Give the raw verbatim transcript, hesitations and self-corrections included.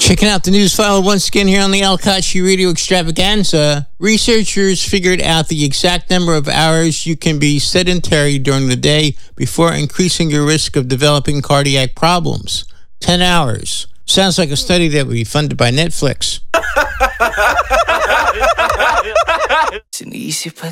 Checking out the news file once again here on the Al Kachi Radio Extravaganza. Researchers figured out the exact number of hours you can be sedentary during the day before increasing your risk of developing cardiac problems. Ten hours. Sounds like a study that would be funded by Netflix. Sinisip at